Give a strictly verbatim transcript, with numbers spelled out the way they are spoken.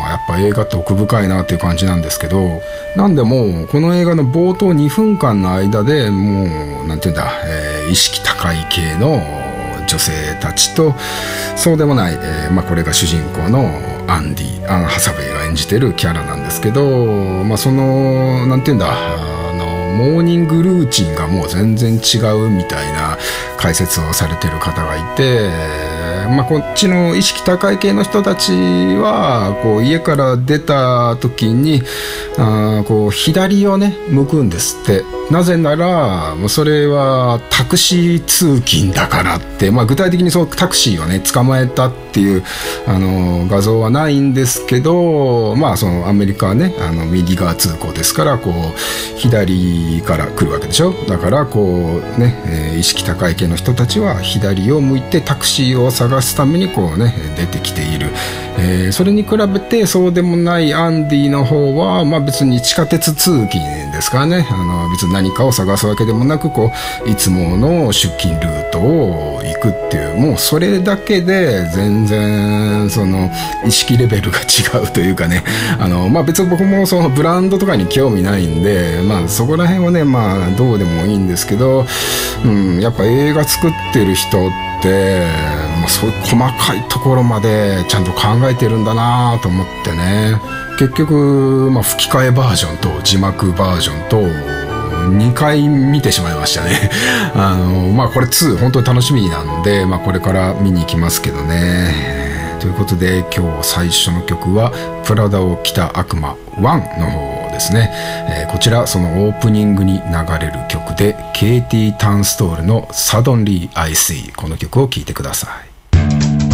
やっぱ映画って奥深いなっていう感じなんですけど、なんでもこの映画の冒頭にふんかんの間でもうなんていうんだ、えー、意識高い系の女性たちと、そうでもない、えーまあ、これが主人公のアンディ、あのハサウェイが演じてるキャラなんですけど、まあ、そのなんていうんだ、あのモーニングルーチンがもう全然違うみたいな解説をされてる方がいて、まあ、こっちの意識高い系の人たちはこう家から出た時にあこう左をね向くんですって。なぜならもうそれはタクシー通勤だからって、まあ、具体的にそのタクシーをね捕まえたっていうあの画像はないんですけど、まあそのアメリカはねあの右側通行ですから、こう左から来るわけでしょ。だからこうね、えー、意識高い系の人たちは左を向いてタクシーを探すためにこうね出てきている、えー、それに比べてそうでもないアンディの方は、まあ、別に地下鉄通勤ですからね、あの別に何かを探すわけでもなく、こういつもの出勤ルートを行くっていう、もうそれだけで全然その意識レベルが違うというかね、あの、まあ、別に僕もそのブランドとかに興味ないんで、まあ、そこら辺はね、まあ、どうでもいいんですけど、うん、やっぱ映画作ってる人ってまあ、そういう細かいところまでちゃんと考えてるんだなと思ってね。結局、まあ、吹き替えバージョンと字幕バージョンとにかい見てしまいましたね。あのまあこれツー本当に楽しみなんで、まあ、これから見に行きますけどね。ということで今日最初の曲はプラダを着た悪魔ワンの方ですね、えー、こちらそのオープニングに流れる曲でケイティ・タンストールのサドンリー・アイ・シー、この曲を聴いてください。